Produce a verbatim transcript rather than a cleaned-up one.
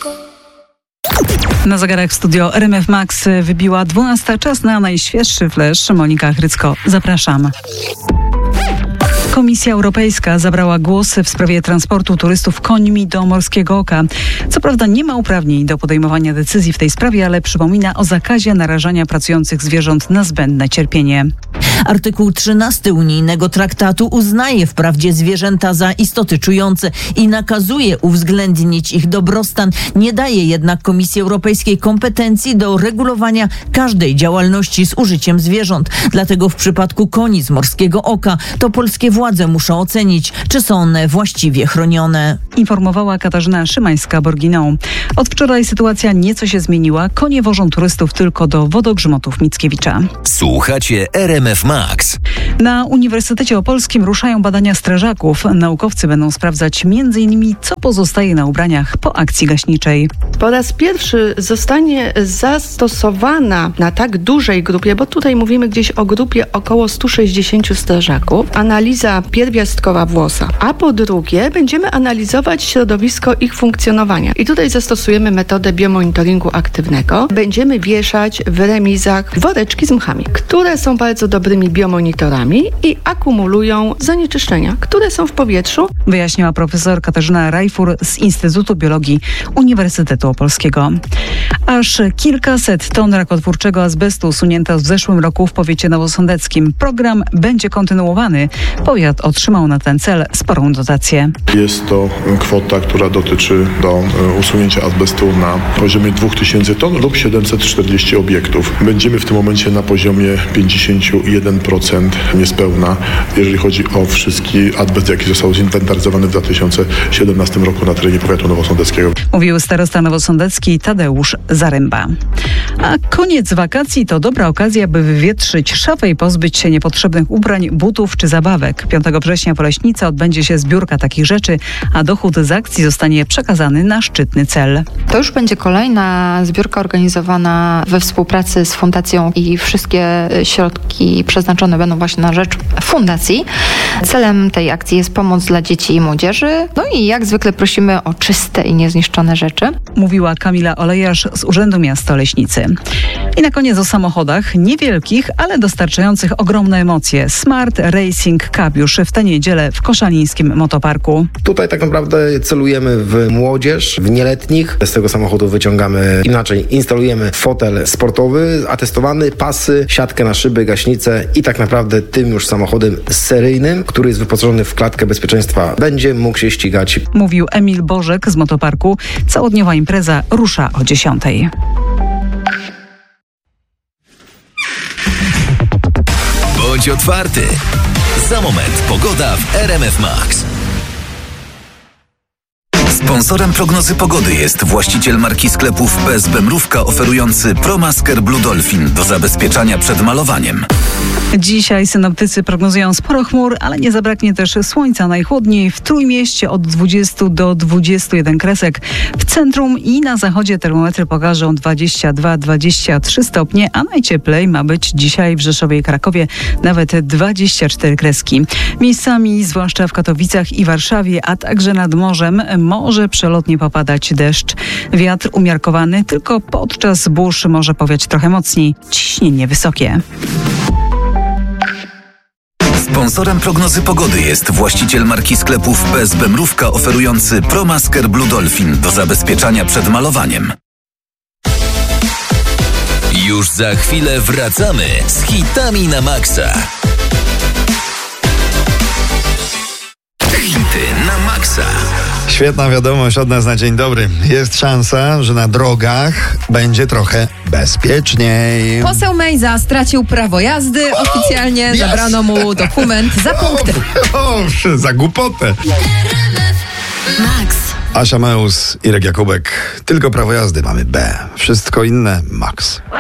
Na zegarach w studio R M F Max wybiła dwunasta. Czas na najświeższy flash. Monika Chrycko, zapraszam. Komisja Europejska zabrała głos w sprawie transportu turystów końmi do Morskiego Oka. Co prawda nie ma uprawnień do podejmowania decyzji w tej sprawie, ale przypomina o zakazie narażania pracujących zwierząt na zbędne cierpienie. Artykuł trzynasty unijnego traktatu uznaje wprawdzie zwierzęta za istoty czujące i nakazuje uwzględnić ich dobrostan, nie daje jednak Komisji Europejskiej kompetencji do regulowania każdej działalności z użyciem zwierząt. Dlatego w przypadku koni z Morskiego Oka to polskie władze muszą ocenić, czy są one właściwie chronione. Informowała Katarzyna Szymańska-Borginą. Od wczoraj sytuacja nieco się zmieniła. Konie wożą turystów tylko do wodogrzmotów Mickiewicza. Słuchacie R M F Max. Na Uniwersytecie Opolskim ruszają badania strażaków. Naukowcy będą sprawdzać między innymi, co pozostaje na ubraniach po akcji gaśniczej. Po raz pierwszy zostanie zastosowana na tak dużej grupie, bo tutaj mówimy gdzieś o grupie około stu sześćdziesięciu strażaków, analiza pierwiastkowa włosa. A po drugie będziemy analizować środowisko ich funkcjonowania. I tutaj zastosujemy metodę biomonitoringu aktywnego. Będziemy wieszać w remizach woreczki z mchami, które są bardzo dobrymi biomonitorami i akumulują zanieczyszczenia, które są w powietrzu. Wyjaśniła profesor Katarzyna Rajfur z Instytutu Biologii Uniwersytetu Opolskiego. Aż kilkaset ton rakotwórczego azbestu usunięto w zeszłym roku w powiecie nowosądeckim. Program będzie kontynuowany. Powiat otrzymał na ten cel sporą dotację. Jest to kwota, która dotyczy do usunięcia azbestu na poziomie dwa tysiące ton lub siedemset czterdzieści obiektów. Będziemy w tym momencie na poziomie pięćdziesiąt jeden procent niespełna, jeżeli chodzi o wszystki azbest, jaki został zinwentaryzowany w dwa tysiące siedemnastym roku na terenie powiatu nowosądeckiego. Mówił starosta nowosądecki Tadeusz Zaręba. A koniec wakacji to dobra okazja, by wywietrzyć szafę i pozbyć się niepotrzebnych ubrań, butów czy zabawek. piątego września w Oleśnicy odbędzie się zbiórka takich rzeczy, a dochód z akcji zostanie przekazany na szczytny cel. To już będzie kolejna zbiórka organizowana we współpracy z Fundacją i wszystkie środki przeznaczone będą właśnie na rzecz fundacji. Celem tej akcji jest pomoc dla dzieci i młodzieży. No i jak zwykle prosimy o czyste i niezniszczone rzeczy. Mówiła Kamila Olejarz z Urzędu Miasta Oleśnicy. I na koniec o samochodach, niewielkich, ale dostarczających ogromne emocje. Smart Racing Cup już w tę niedzielę w Koszalińskim Motoparku. Tutaj tak naprawdę celujemy w młodzież, w nieletnich. Z tego samochodu wyciągamy, inaczej instalujemy fotel sportowy, atestowany, pasy, siatkę na szyby, gaśnicę i tak naprawdę tym już samochodem seryjnym, który jest wyposażony w klatkę bezpieczeństwa, będzie mógł się ścigać. Mówił Emil Bożek z Motoparku. Całodniowa impreza rusza o dziesiątej. Bądź otwarty. Za moment pogoda w R M F Max. Sponsorem prognozy pogody jest właściciel marki sklepów P S B Mrówka oferujący ProMasker Blue Dolphin do zabezpieczania przed malowaniem. Dzisiaj synoptycy prognozują sporo chmur, ale nie zabraknie też słońca. Najchłodniej w Trójmieście od dwudziestu do dwudziestu jeden kresek. W centrum i na zachodzie termometry pokażą dwadzieścia dwa dwadzieścia trzy stopnie, a najcieplej ma być dzisiaj w Rzeszowie i Krakowie nawet dwadzieścia cztery kreski. Miejscami, zwłaszcza w Katowicach i Warszawie, a także nad morzem, może przelotnie popadać deszcz. Wiatr umiarkowany, tylko podczas burz może powiać trochę mocniej. Ciśnienie wysokie. Sponsorem prognozy pogody jest właściciel marki sklepów P S B Mrówka oferujący ProMasker Blue Dolphin do zabezpieczania przed malowaniem. Już za chwilę wracamy z hitami na maksa. Hity na maksa. Świetna wiadomość od nas na dzień dobry. Jest szansa, że na drogach będzie trochę bezpieczniej. Poseł Mejza stracił prawo jazdy. Oficjalnie yes. Zabrano mu dokument za punkty. O, o, za głupotę. Max. Asia Meus, Irek Jakubek. Tylko prawo jazdy mamy B. Wszystko inne Max.